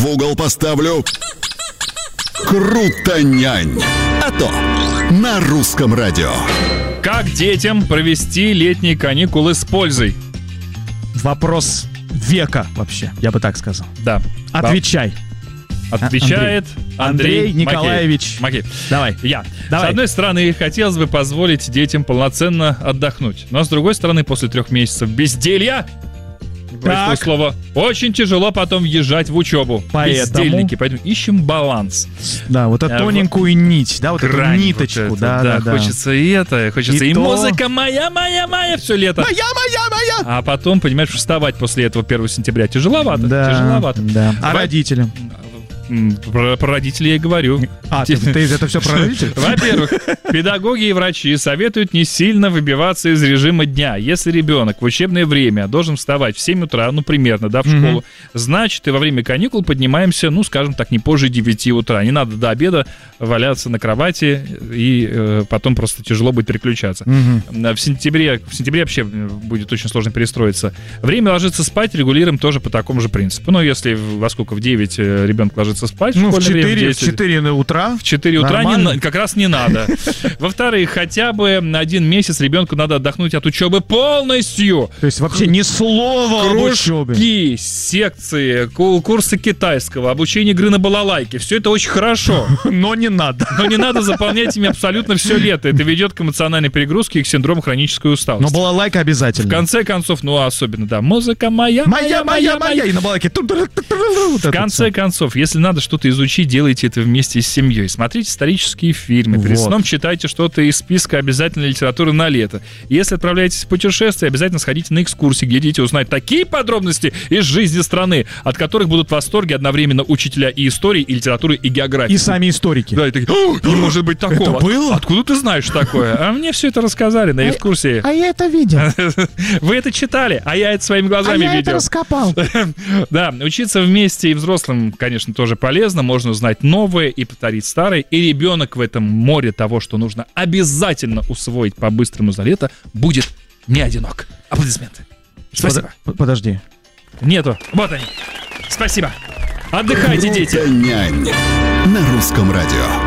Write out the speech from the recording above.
в угол поставлю. Крутонянь. А то на русском радио. Как детям провести летние каникулы с пользой? Вопрос века вообще, я бы так сказал. Да. Отвечай. Отвечает Андрей Николаевич. Макеев. Давай. Я. Давай. С одной стороны, хотелось бы позволить детям полноценно отдохнуть. Но с другой стороны, после 3 месяцев безделья, Так. слово, очень тяжело потом въезжать в учебу. Поэтому- Бездельники, поэтому ищем баланс. Да, вот эту тоненькую нить, да, вот эту Грань ниточку, вот эту, да. Хочется и это, хочется и то. музыка моя все лето. Моя. А потом, понимаешь, вставать после этого 1 сентября тяжеловато. Да, Тяжеловато. да. А родителям? Про родителей я и говорю. Ты это все про родителей? Во-первых, педагоги и врачи советуют не сильно выбиваться из режима дня. Если ребенок в учебное время должен вставать в 7 утра, ну, примерно, да, в школу, значит, и во время каникул поднимаемся, ну, скажем так, не позже 9 утра. Не надо до обеда валяться на кровати, и потом просто тяжело будет переключаться. В сентябре вообще будет очень сложно перестроиться. Время ложиться спать регулируем тоже по такому же принципу. Ну, если во сколько, в 9 ребенок ложится спать, Ну, в школьное время, 4 утра. в 4 утра Нормально. как раз не надо. Во-вторых, хотя бы на 1 месяц ребенку надо отдохнуть от учебы полностью. То есть вообще ни слова об учебе. Кружки, секции, курсы китайского, обучение игры на балалайке. Все это очень хорошо. Но не надо. Но не надо заполнять ими абсолютно все лето. Это ведет к эмоциональной перегрузке и к синдрому хронической Но усталости. балалайка В обязательно. конце концов, ну особенно, да, музыка моя. Моя. И на балалайке. В конце концов, если надо что-то изучить, делайте это вместе с семьей. Смотрите исторические фильмы. Перед Вот. сном читайте что-то из списка обязательной литературы на лето. Если отправляетесь в путешествие, обязательно сходите на экскурсии, где дети узнают такие подробности из жизни страны, от которых будут в восторге одновременно учителя и истории, и литературы, и географии. И сами историки. Да, и такие, не может быть такого. Это было? Откуда ты знаешь такое? А мне все это рассказали на экскурсии. А я это видел. Вы это читали, а я это своими глазами видел. раскопал. Да, учиться вместе и взрослым, конечно, тоже полезно. Можно узнать новое и повторить старое. И ребенок в этом море того, что нужно обязательно усвоить по-быстрому за лето, будет не одинок. Аплодисменты. Спасибо. Подожди. Нету. Вот они. Спасибо. Отдыхайте, дети. Крутонянь на русском радио.